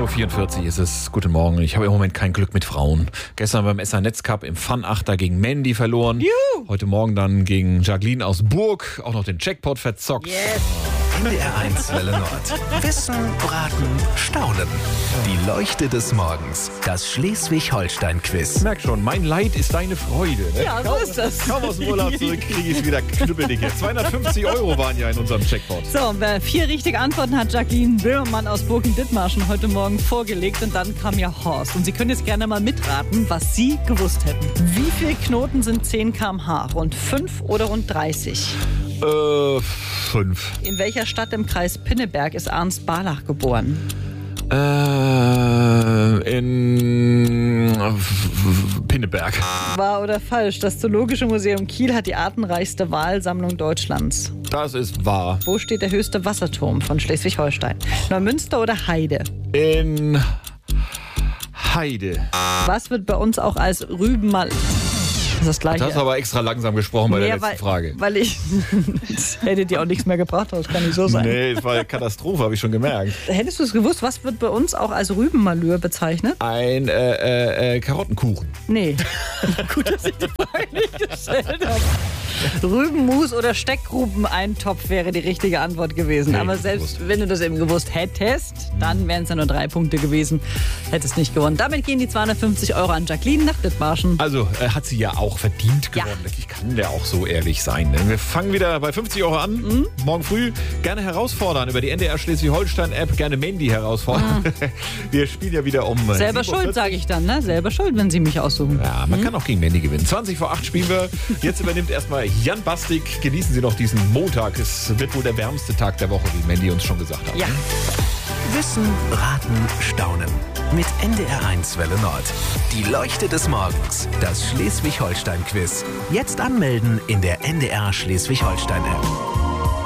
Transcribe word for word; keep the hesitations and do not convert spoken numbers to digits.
Uhr vierundvierzig ist es. Guten Morgen. Ich habe im Moment kein Glück mit Frauen. Gestern beim S A Netzcup im Fun-Achter gegen Mandy verloren. Juhu. Heute Morgen dann gegen Jacqueline aus Burg auch noch den Jackpot verzockt. Yes. N D R eins Welle Nord. Wissen, Raten, Staunen. Die Leuchte des Morgens. Das Schleswig-Holstein-Quiz. Ich merke schon, mein Leid ist deine Freude. Ne? Ja, so ist das. Kaum aus dem Urlaub zurück, kriege ich es wieder knüppeldicke. zweihundertfünfzig Euro waren ja in unserem Jackpot. So, vier richtige Antworten hat Jacqueline Böhmermann aus Burg in Dithmarschen heute Morgen vorgelegt und dann kam ja Horst. Und Sie können jetzt gerne mal mitraten, was Sie gewusst hätten. Wie viele Knoten sind zehn Kilometer pro Stunde? Rund fünf oder rund dreißig? Äh, fünf. In welcher Stadt im Kreis Pinneberg ist Ernst Barlach geboren? Äh, in Pinneberg. Wahr oder falsch? Das Zoologische Museum Kiel hat die artenreichste Walsammlung Deutschlands. Das ist wahr. Wo steht der höchste Wasserturm von Schleswig-Holstein? Neumünster oder Heide? In Heide. Was wird bei uns auch als Rübenmal... Das ist das Gleiche. Das hast du aber extra langsam gesprochen bei der Ja, letzten weil, Frage. Weil ich... Das hätte dir auch nichts mehr gebracht, das kann nicht so sein. Nee, das war eine Katastrophe, habe ich schon gemerkt. Hättest du es gewusst, was wird bei uns auch als Rübenmalheur bezeichnet? Ein äh, äh, äh, Karottenkuchen. Nee. Gut, dass ich die Frage nicht gestellt habe. Rübenmus oder Steckgrubeneintopf wäre die richtige Antwort gewesen. Nee, Aber nicht selbst gewusst. wenn du das eben gewusst hättest, dann wären es ja nur drei Punkte gewesen. Hättest nicht gewonnen. Damit gehen die zweihundertfünfzig Euro an Jacqueline nach Dithmarschen. Also äh, hat sie ja auch verdient Ja. gewonnen. Ich kann ja auch so ehrlich sein. Ne? Wir fangen wieder bei fünfzig Euro an. Mhm. Morgen früh gerne herausfordern über die N D R Schleswig-Holstein-App. Gerne Mandy herausfordern. Wir spielen ja wieder um äh, Selber sieben Uhr schuld, sage ich dann, ne? Selber schuld, wenn sie mich aussuchen. Ja, man kann auch gegen Mandy gewinnen. zwanzig vor acht spielen wir. Jetzt übernimmt erstmal Jan Bastik. Genießen Sie noch diesen Montag. Es wird wohl der wärmste Tag der Woche, wie Mandy uns schon gesagt hat. Ja. Wissen, Raten, Staunen. Mit N D R eins Welle Nord. Die Leuchte des Morgens. Das Schleswig-Holstein-Quiz. Jetzt anmelden in der N D R Schleswig-Holstein-App.